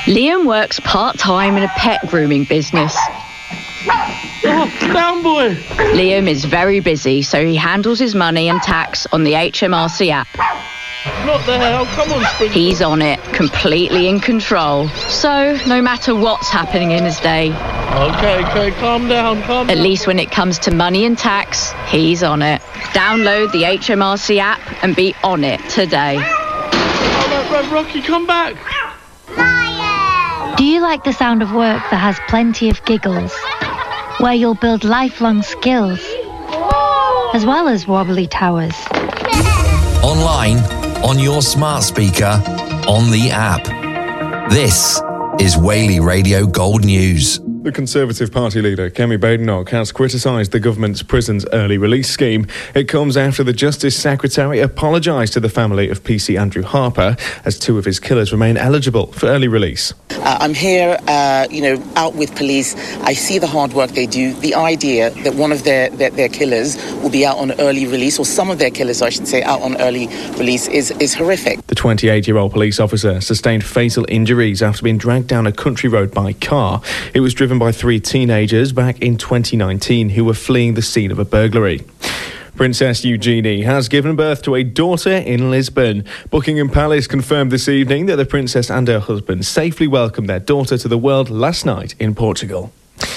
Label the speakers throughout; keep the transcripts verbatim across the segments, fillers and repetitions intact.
Speaker 1: Liam works part-time in a pet grooming business.
Speaker 2: Oh, down boy!
Speaker 1: Liam is very busy, so he handles his money and tax on the H M R C app.
Speaker 2: Not the hell, come on, Spring.
Speaker 1: He's on it, completely in control. So, no matter what's happening in his day...
Speaker 2: Okay, okay, calm down, calm down.
Speaker 1: At least when it comes to money and tax, he's on it. Download the H M R C app and be on it today.
Speaker 2: Oh, right, right, Rocky, come back!
Speaker 3: Do you like the sound of work that has plenty of giggles? Where you'll build lifelong skills, as well as wobbly towers.
Speaker 4: Online, on your smart speaker, on the app. This is Whaley Radio Gold News.
Speaker 5: The Conservative Party leader, Kemi Badenoch, has criticised the government's prisons early release scheme. It comes after the Justice Secretary apologised to the family of P C Andrew Harper as two of his killers remain eligible for early release.
Speaker 6: Uh, I'm here, uh, you know, out with police. I see the hard work they do. The idea that one of their, their, their killers will be out on early release, or some of their killers, I should say, out on early release, is, is horrific.
Speaker 5: The twenty-eight-year-old police officer sustained fatal injuries after being dragged down a country road by car. It was driven by three teenagers back in twenty nineteen who were fleeing the scene of a burglary. Princess Eugenie has given birth to a daughter in Lisbon. Buckingham Palace confirmed this evening that the princess and her husband safely welcomed their daughter to the world last night in Portugal.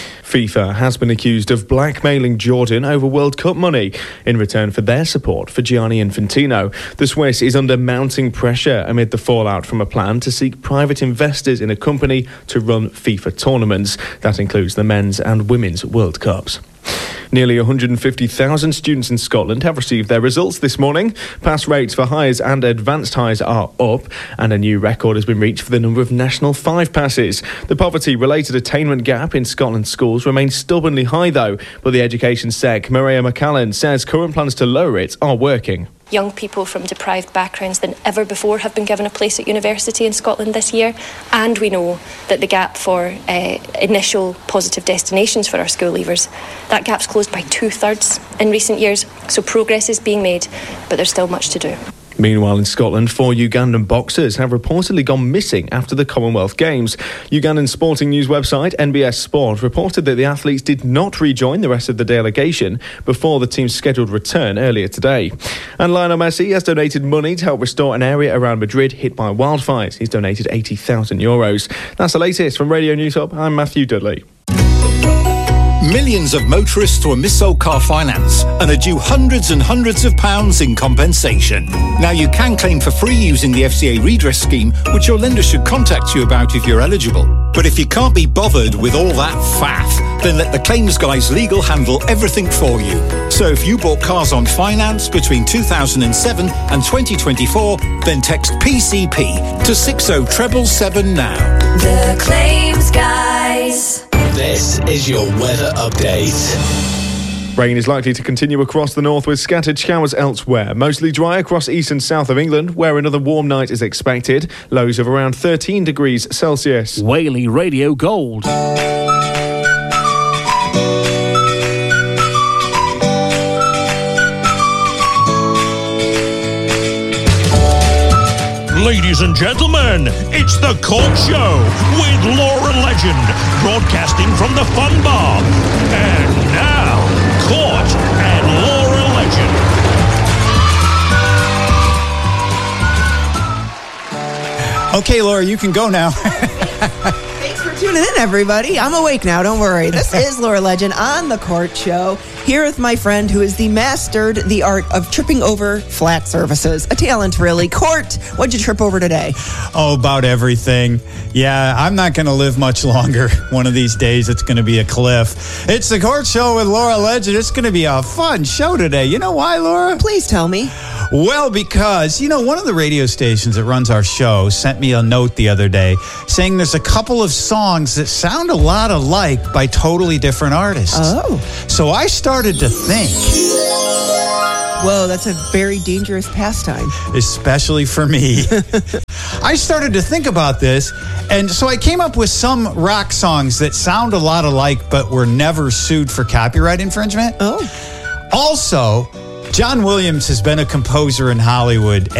Speaker 5: FIFA has been accused of blackmailing Jordan over World Cup money in return for their support for Gianni Infantino. The Swiss is under mounting pressure amid the fallout from a plan to seek private investors in a company to run FIFA tournaments. That includes the men's and women's World Cups. Nearly one hundred fifty thousand students in Scotland have received their results this morning. Pass rates for Highers and Advanced Highers are up, and a new record has been reached for the number of National five passes. The poverty-related attainment gap in Scotland's schools remains stubbornly high, though, but the Education Sec, Maria McCallan, says current plans to lower it are working.
Speaker 7: Young people from deprived backgrounds than ever before have been given a place at university in Scotland this year, and we know that the gap for uh, initial positive destinations for our school leavers, that gap's closed by two-thirds in recent years, so progress is being made, but there's still much to do.
Speaker 5: Meanwhile, in Scotland, four Ugandan boxers have reportedly gone missing after the Commonwealth Games. Ugandan sporting news website N B S Sport reported that the athletes did not rejoin the rest of the delegation before the team's scheduled return earlier today. And Lionel Messi has donated money to help restore an area around Madrid hit by wildfires. He's donated eighty thousand euros. That's the latest from Radio News Hub. I'm Matthew Dudley.
Speaker 8: Millions of motorists were missold car finance and are due hundreds and hundreds of pounds in compensation. Now you can claim for free using the F C A redress scheme, which your lender should contact you about if you're eligible. But if you can't be bothered with all that faff, then let the claims guys legal handle everything for you. So if you bought cars on finance between two thousand seven and twenty twenty-four, then text P C P to six oh seven seven now.
Speaker 9: The claims guys.
Speaker 4: This is your weather update.
Speaker 5: Rain is likely to continue across the north with scattered showers elsewhere. Mostly dry across east and south of England, where another warm night is expected. Lows of around thirteen degrees Celsius.
Speaker 10: Whaley Radio Gold.
Speaker 11: Ladies and gentlemen, it's The Court Show with Laura Legend, broadcasting from the Fun Bar. And now, Court and Laura Legend.
Speaker 12: Okay, Laura, you can go now.
Speaker 13: Thanks for tuning in, everybody. I'm awake now, don't worry. This is Laura Legend on The Court Show, here with my friend who is the mastered the art of tripping over flat surfaces. A talent, really. Court, what'd you trip over today?
Speaker 12: Oh, about everything. Yeah, I'm not going to live much longer. One of these days, it's going to be a cliff. It's The Court Show with Laura Legend. It's going to be a fun show today. You know why, Laura?
Speaker 13: Please tell me.
Speaker 12: Well, because, you know, one of the radio stations that runs our show sent me a note the other day saying there's a couple of songs that sound a lot alike by totally different artists.
Speaker 13: Oh.
Speaker 12: So I started to think.
Speaker 13: Whoa, that's a very dangerous pastime.
Speaker 12: Especially for me. I started to think about this, and so I came up with some rock songs that sound a lot alike but were never sued for copyright infringement.
Speaker 13: Oh.
Speaker 12: Also, John Williams has been a composer in Hollywood,